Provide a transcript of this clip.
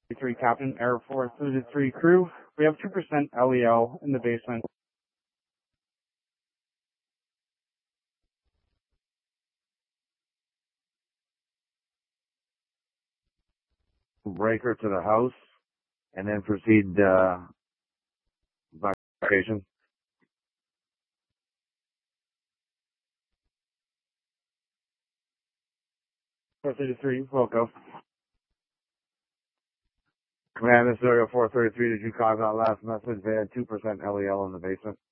3 Captain, Air Force 3 crew. We have 2% LEL in the basement. Breaker to the house and then proceed by location. 433, Wilco. Command, this is Area 433. Did you copy that last message? They had 2% LEL in the basement.